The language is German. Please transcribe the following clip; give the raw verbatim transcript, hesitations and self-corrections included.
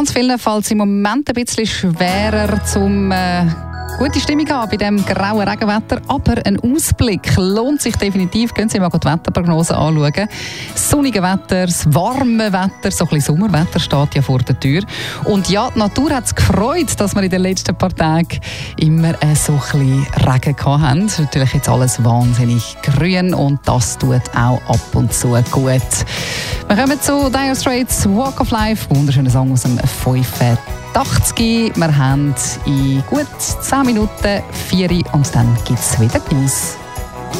Ganz vielen fällt es im Moment ein bisschen schwerer, zum äh, gute Stimmung haben bei diesem grauen Regenwetter. Aber ein Ausblick lohnt sich definitiv. Gehen Sie mal die Wetterprognose anschauen. Das sonnige Wetter, das warme Wetter, so ein bisschen Sommerwetter steht ja vor der Tür. Und ja, die Natur hat es gefreut, dass wir in den letzten paar Tagen immer äh, so ein bisschen Regen gehabt haben. Das ist natürlich jetzt alles wahnsinnig grün und das tut auch ab und zu gut. Wir kommen zu Dire Straits Walk of Life, wunderschöner Song aus dem fünfundachtzig. Wir haben in gut zehn Minuten vier und dann gibt es wieder News.